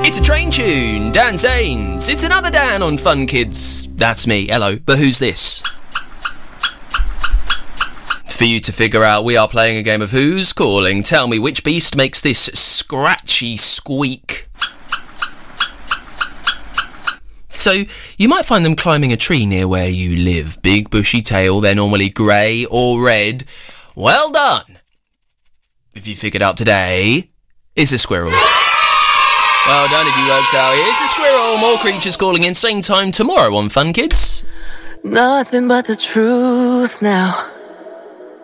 It's a train tune, Dan Zanes. It's another Dan on Fun Kids. That's me, hello, but who's this? For you to figure out, we are playing a game of Who's Calling. Tell me, which beast makes this scratchy squeak? So, you might find them climbing a tree near where you live. Big bushy tail, they're normally grey or red. Well done! If you figured out today, it's a squirrel. Well done if you worked out. It's a squirrel. More creatures calling in. Same time tomorrow on Fun Kids. Nothing but the truth now.